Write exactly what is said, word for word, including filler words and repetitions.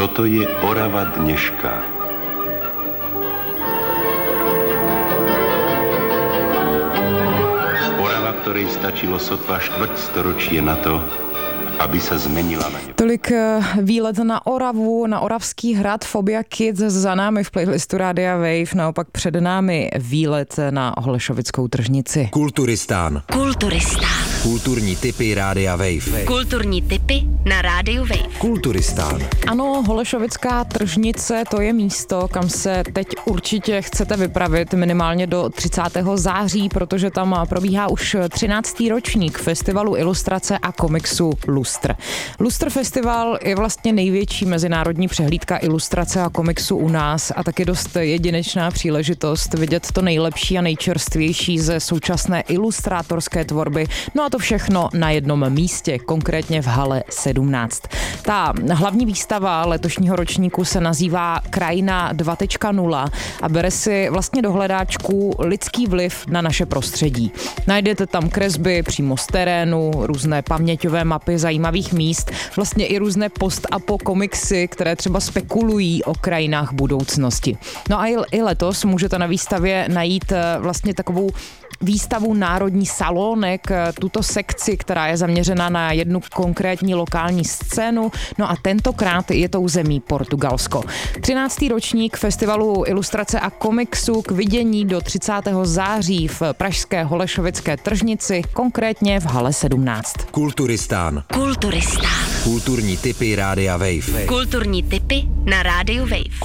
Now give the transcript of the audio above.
Toto je Orava dneška. Orava, ktorej stačilo sotva štvrť storočie na to, aby sa zmenila na ne. Tolik výlet na Oravu, na Oravský hrad. Fobia Kids za námi v playlistu Rádia Wave. Naopak před námi výlet na Holešovickou tržnici. Kulturistán. Kulturistán. Kulturní tipy Rádia Wave. Kulturní tipy na Rádiu Wave. Kulturistán. Ano, Holešovická tržnice, to je místo, kam se teď určitě chcete vypravit minimálně do třicátého září, protože tam probíhá už třináctý ročník festivalu ilustrace a komiksu Lustr. Lustr festival je vlastně největší mezinárodní přehlídka ilustrace a komiksu u nás a taky dost jedinečná příležitost vidět to nejlepší a nejčerstvější ze současné ilustrátorské tvorby. No a to všechno na jednom místě, konkrétně v hale sedmnáct. Ta hlavní výstava letošního ročníku se nazývá Krajina dva tečka nula a bere si vlastně do hledáčku lidský vliv na naše prostředí. Najdete tam kresby přímo z terénu, různé paměťové mapy zajímavých míst, vlastně i různé post-apo komiksy, které třeba spekulují o krajinách budoucnosti. No a i letos můžete na výstavě najít vlastně takovou výstavu Národní salonek, tuto sekci, která je zaměřena na jednu konkrétní lokální scénu, no a tentokrát je tou zemí Portugalsko. třináctý ročník festivalu ilustrace a komiksu k vidění do třicátého září v pražské Holešovické tržnici, konkrétně v hale sedmnáct. Kulturistán. Kulturistán. Kulturní tipy Rádia Wave. Kulturní tipy na Rádiu Wave.